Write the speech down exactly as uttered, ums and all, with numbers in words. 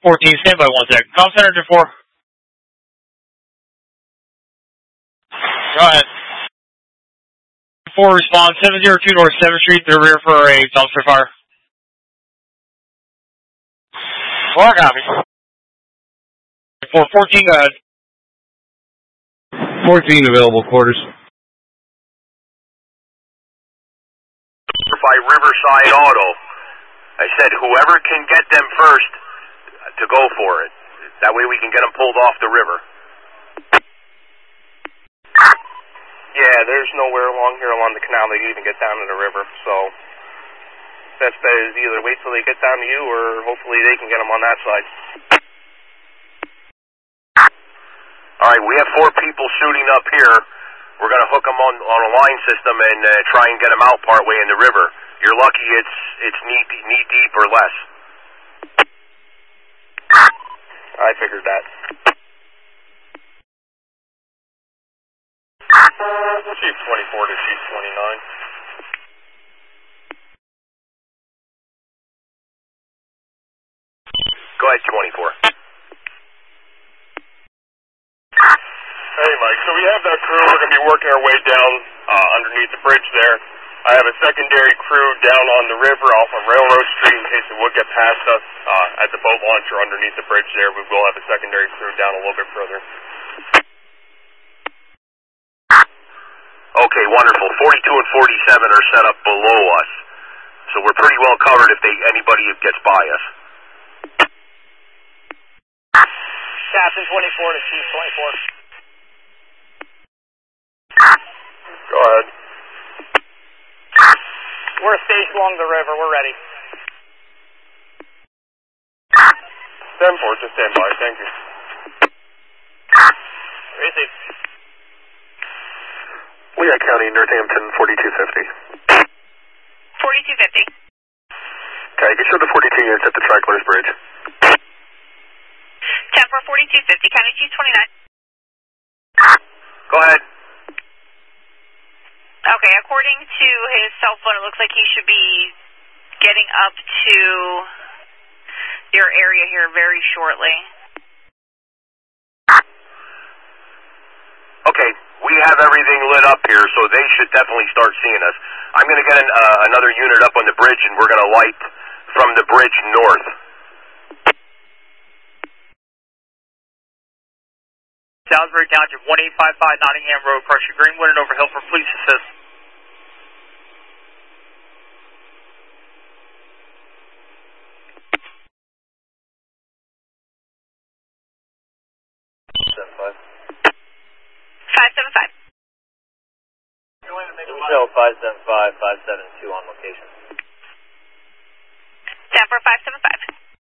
fourteen, stand by one sec. Call center to four. Go ahead. four response, seven zero two North seventh Street, the rear for a dumpster fire. four copy. four fourteen, go ahead. fourteen available quarters. By Riverside Auto. I said whoever can get them first to go for it. That way we can get them pulled off the river. Yeah, there's nowhere along here along the canal they can even get down to the river, so best bet is either wait till they get down to you or hopefully they can get them on that side. Alright, we have four people shooting up here. We're going to hook them on, on a line system and uh, try and get them out partway in the river. You're lucky it's it's knee, knee deep or less. I figured that. Chief twenty-four to Chief twenty-nine. Go ahead, twenty-four. Hey, Mike, so we have that crew. We're going to be working our way down uh, underneath the bridge there. I have a secondary crew down on the river off of Railroad Street in case it would get past us uh, at the boat launch or underneath the bridge there. We will have a secondary crew down a little bit further. Okay, wonderful. forty-two and forty-seven are set up below us, so we're pretty well covered if they anybody gets by us. Captain twenty-four to Chief twenty-four. Go ahead. We're staged along the river. We're ready. ten four, just stand by. Thank you. Receive. Leon County, Northampton, forty-two fifty. forty-two fifty. Okay, get show the forty-two units at the Tricolours Bridge. ten four, forty-two fifty, County Chief twenty-nine. Go ahead. Okay, according to his cell phone, it looks like he should be getting up to your area here very shortly. Okay, we have everything lit up here, so they should definitely start seeing us. I'm going to get an, uh, another unit up on the bridge, and we're going to light from the bridge north. Salisbury Township, one eight five five Nottingham Road, Prussia Greenwood and Overhill for police assist. five seven five. Intel five seven five, five seven two on location. ten four, five seven five.